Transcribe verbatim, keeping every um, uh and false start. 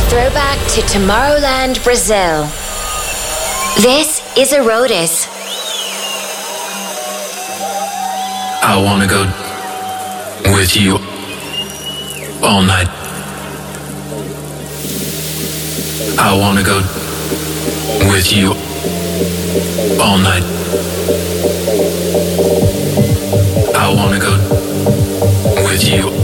Throwback to Tomorrowland, Brazil. This is Arodis. I wanna go with you all night. I wanna go with you all night. I wanna go with you